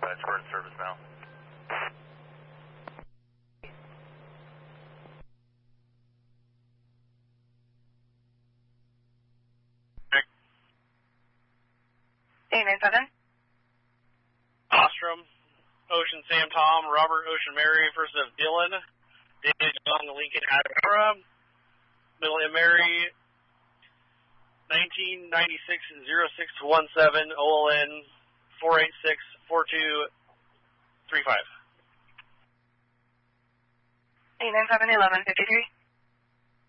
dispatch, we're in service now. Hey, 97. Ostrom, Ocean Sam Tom, Robert Ocean Mary, first of Dylan, David Young, Lincoln Adora, Middle of Mary, 1996-0617, OLN 486-4235. Hey, 971153.